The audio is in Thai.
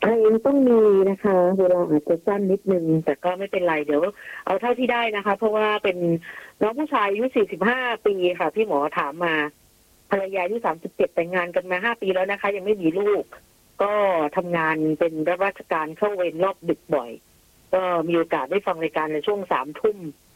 ยังต้องมีนะคะเวลาอาจจะสั้นนิดนึงแต่ก็ไม่เป็นไรเดี๋ยวเอาเท่าที่ได้นะคะเพราะว่าเป็นน้องผู้ชายอายุ45 ปีค่ะพี่หมอถามมาภรรยาอายุ37แต่งงานกันมา5 ปีแล้วนะคะยังไม่มีลูกก็ทำงานเป็นรับราชการเข้าเวรรอบดึกบ่อยก็มีโอกาสได้ฟังรายการในช่วง3 ทุ่ม